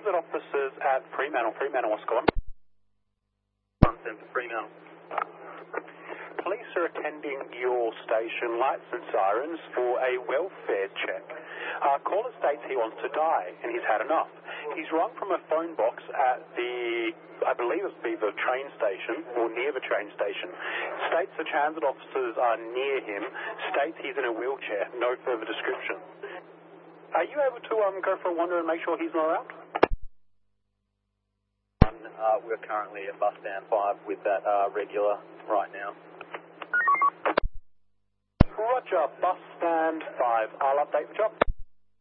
transit officers at Fremantle. Fremantle, what's going on? Fremantle. Police are attending your station lights and sirens for a welfare check. Caller states he wants to die and he's had enough. He's rung from a phone box at the, I believe it's the train station or near the train station. States the transit officers are near him. States he's in a wheelchair. No further description. Are you able to go for a wander and make sure he's not around? We're currently at bus stand 5 with that regular right now. Roger, bus stand 5. I'll update the job.